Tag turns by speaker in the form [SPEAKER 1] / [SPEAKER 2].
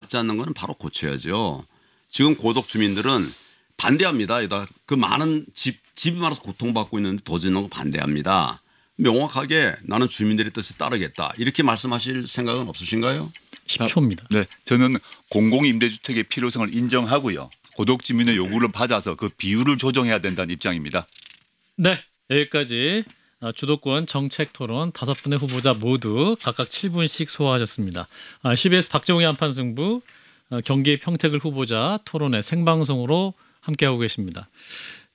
[SPEAKER 1] 맞지 않는 거는 바로 고쳐야죠. 지금 고독 주민들은 반대합니다. 그 많은 집이 많아서 고통받고 있는데 더 짓는 거 반대합니다. 명확하게 나는 주민들의 뜻에 따르겠다. 이렇게 말씀하실 생각은 없으신가요?
[SPEAKER 2] 10초입니다.
[SPEAKER 3] 네, 저는 공공임대주택의 필요성을 인정하고요. 고독 주민의 요구를 받아서 그 비율을 조정해야 된다는 입장입니다.
[SPEAKER 2] 네, 여기까지 주도권 정책 토론 5분의 후보자 모두 각각 7분씩 소화하셨습니다. CBS 박정희 한판 승부 경기 평택을 후보자 토론회 생방송으로 함께하고 계십니다.